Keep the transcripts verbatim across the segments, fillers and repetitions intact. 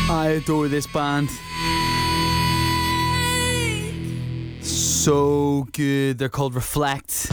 I adore this band. So good. They're called Reflect.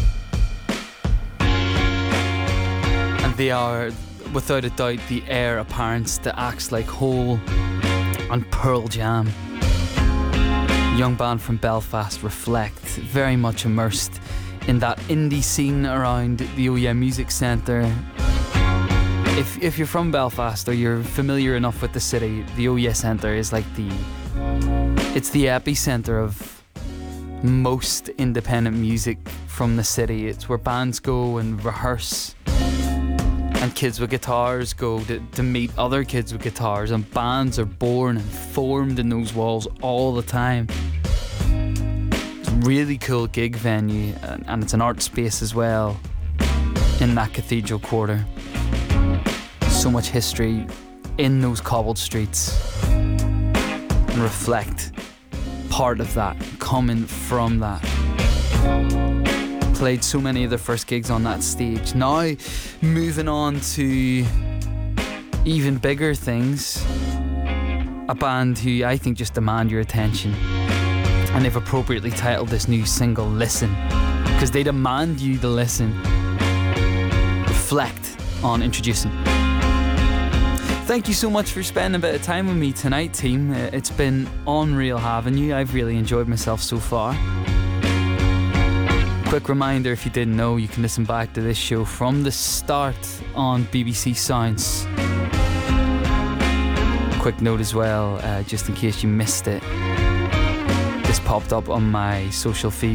And they are, without a doubt, the heir apparent to acts like Hole and Pearl Jam. Young band from Belfast, Reflect, very much immersed in that indie scene around the O Yeah Music Centre. If if you're from Belfast or you're familiar enough with the city, the O Yeah Centre is like the it's the epicentre of most independent music from the city. It's where bands go and rehearse, and kids with guitars go to, to meet other kids with guitars, and bands are born and formed in those walls all the time. It's a really cool gig venue, and, and it's an art space as well in that cathedral quarter. So much history in those cobbled streets, and Reflect, part of that, coming from that. Played so many of their first gigs on that stage. Now moving on to even bigger things, a band who I think just demand your attention, and they've appropriately titled this new single Listen, because they demand you to listen. Reflect on Introducing. Thank you so much for spending a bit of time with me tonight, team. It's been unreal having you. I've really enjoyed myself so far. Quick reminder, if you didn't know, you can listen back to this show from the start on B B C Sounds. Quick note as well, uh, just in case you missed it. This popped up on my social feed